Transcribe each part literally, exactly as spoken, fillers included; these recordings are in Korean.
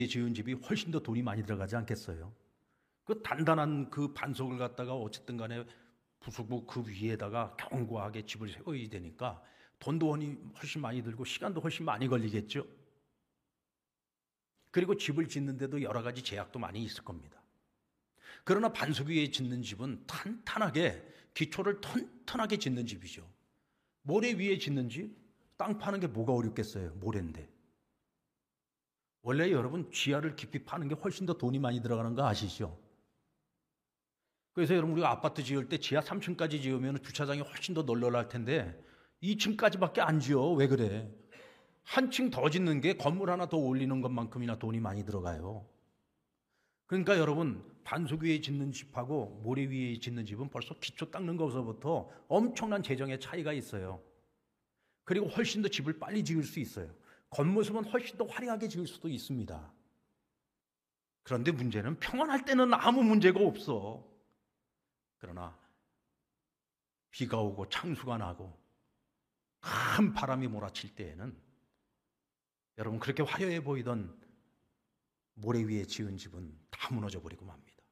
지은 집이 훨씬 더 돈이 많이 들어가지 않겠어요? 그 단단한 그 반석을 갖다가 어쨌든 간에 부수고 그 위에다가 견고하게 집을 세워야 되니까 돈도 훨씬 많이 들고 시간도 훨씬 많이 걸리겠죠. 그리고 집을 짓는데도 여러 가지 제약도 많이 있을 겁니다. 그러나 반석 위에 짓는 집은 탄탄하게 기초를 튼튼하게 짓는 집이죠. 모래 위에 짓는 집, 땅 파는 게 뭐가 어렵겠어요? 모래인데. 원래 여러분 지하를 깊이 파는 게 훨씬 더 돈이 많이 들어가는 거 아시죠? 그래서 여러분 우리가 아파트 지을 때 지하 삼 층까지 지으면 주차장이 훨씬 더 널널할 텐데 이 층까지밖에 안 지어. 왜 그래? 한 층 더 짓는 게 건물 하나 더 올리는 것만큼이나 돈이 많이 들어가요. 그러니까 여러분 반석 위에 짓는 집하고 모래 위에 짓는 집은 벌써 기초 닦는 것서부터 엄청난 재정의 차이가 있어요. 그리고 훨씬 더 집을 빨리 지을 수 있어요. 겉모습은 훨씬 더 화려하게 지을 수도 있습니다. 그런데 문제는 평안할 때는 아무 문제가 없어. 그러나 비가 오고 창수가 나고 큰 바람이 몰아칠 때에는 여러분 그렇게 화려해 보이던 모래 위에 지은 집은 다 무너져 버리고 맙니다.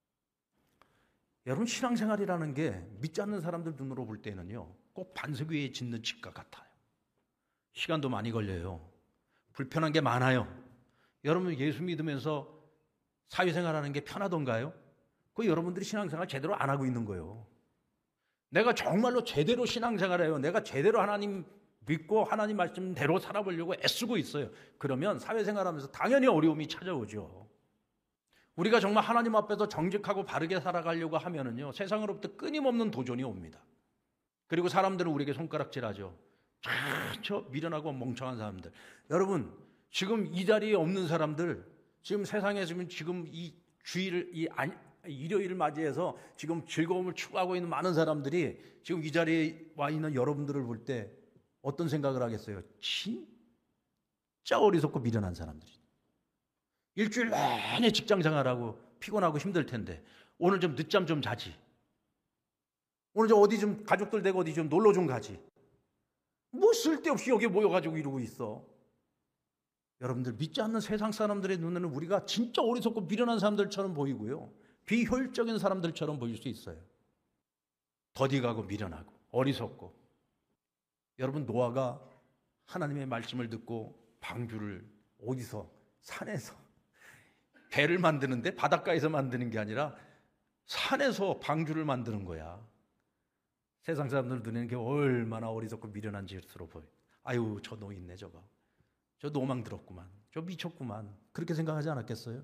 여러분 신앙생활이라는 게 믿지 않는 사람들 눈으로 볼 때는요 꼭 반석 위에 짓는 집과 같아요. 시간도 많이 걸려요. 불편한 게 많아요. 여러분 예수 믿으면서 사회생활하는 게 편하던가요? 그 여러분들이 신앙생활 제대로 안 하고 있는 거예요. 내가 정말로 제대로 신앙생활해요. 내가 제대로 하나님 믿고 하나님 말씀대로 살아보려고 애쓰고 있어요. 그러면 사회생활하면서 당연히 어려움이 찾아오죠. 우리가 정말 하나님 앞에서 정직하고 바르게 살아가려고 하면은요 세상으로부터 끊임없는 도전이 옵니다. 그리고 사람들은 우리에게 손가락질하죠. 저 미련하고 멍청한 사람들. 여러분 지금 이 자리에 없는 사람들, 지금 세상에 지금 지금 이 주일을 이 안, 일요일을 맞이해서 지금 즐거움을 추구하고 있는 많은 사람들이 지금 이 자리에 와 있는 여러분들을 볼 때 어떤 생각을 하겠어요? 진짜 어리석고 미련한 사람들이. 일주일 내내 직장 생활하고 피곤하고 힘들 텐데 오늘 좀 늦잠 좀 자지. 오늘 좀 어디 좀 가족들 댁 어디 좀 놀러 좀 가지. 뭐 쓸데없이 여기 모여가지고 이러고 있어. 여러분들 믿지 않는 세상 사람들의 눈에는 우리가 진짜 어리석고 미련한 사람들처럼 보이고요. 비효율적인 사람들처럼 보일 수 있어요. 더디가고 미련하고 어리석고. 여러분 노아가 하나님의 말씀을 듣고 방주를 어디서 산에서 배를 만드는데 바닷가에서 만드는 게 아니라 산에서 방주를 만드는 거야. 세상 사람들 눈에는 그게 얼마나 어리석고 미련한 짓으로 보여. 아유 저 노인네 저거. 저 노망 들었구만. 저 미쳤구만. 그렇게 생각하지 않았겠어요?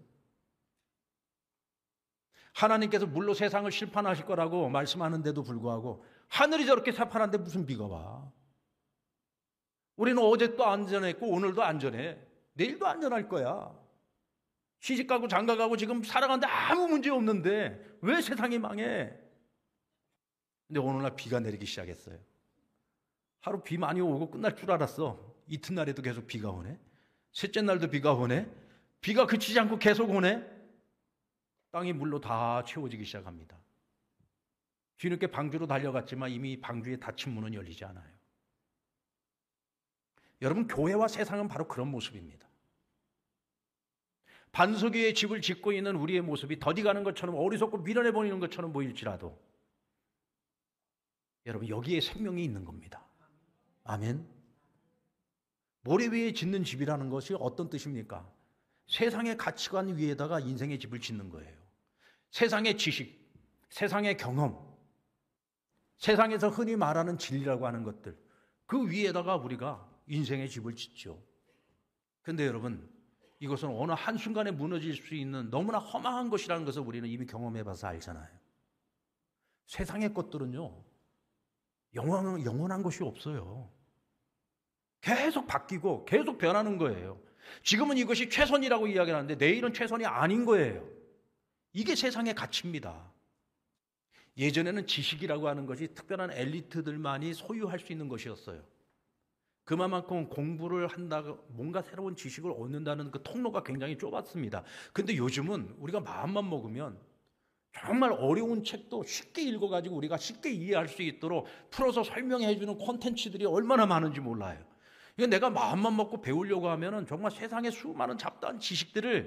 하나님께서 물로 세상을 심판하실 거라고 말씀하는데도 불구하고 하늘이 저렇게 새파란데 무슨 비가 와. 우리는 어제 또 안전했고 오늘도 안전해. 내일도 안전할 거야. 시집가고 장가가고 지금 살아가는데 아무 문제 없는데 왜 세상이 망해? 근데 어느 날 비가 내리기 시작했어요. 하루 비 많이 오고 끝날 줄 알았어. 이튿날에도 계속 비가 오네. 셋째 날도 비가 오네. 비가 그치지 않고 계속 오네. 땅이 물로 다 채워지기 시작합니다. 뒤늦게 방주로 달려갔지만 이미 방주에 닫힌 문은 열리지 않아요. 여러분 교회와 세상은 바로 그런 모습입니다. 반석 위에 집을 짓고 있는 우리의 모습이 더디가는 것처럼 어리석고 미련해 보이는 것처럼 보일지라도 여러분 여기에 생명이 있는 겁니다. 아멘. 모래 위에 짓는 집이라는 것이 어떤 뜻입니까? 세상의 가치관 위에다가 인생의 집을 짓는 거예요. 세상의 지식, 세상의 경험, 세상에서 흔히 말하는 진리라고 하는 것들, 그 위에다가 우리가 인생의 집을 짓죠. 그런데 여러분 이것은 어느 한순간에 무너질 수 있는 너무나 허망한 것이라는 것을 우리는 이미 경험해봐서 알잖아요. 세상의 것들은요 영원한, 영원한 것이 없어요. 계속 바뀌고 계속 변하는 거예요. 지금은 이것이 최선이라고 이야기하는데 내일은 최선이 아닌 거예요. 이게 세상의 가치입니다. 예전에는 지식이라고 하는 것이 특별한 엘리트들만이 소유할 수 있는 것이었어요. 그만큼 공부를 한다고 뭔가 새로운 지식을 얻는다는 그 통로가 굉장히 좁았습니다. 근데 요즘은 우리가 마음만 먹으면 정말 어려운 책도 쉽게 읽어가지고 우리가 쉽게 이해할 수 있도록 풀어서 설명해 주는 콘텐츠들이 얼마나 많은지 몰라요. 이게 내가 마음만 먹고 배우려고 하면은 정말 세상의 수많은 잡다한 지식들을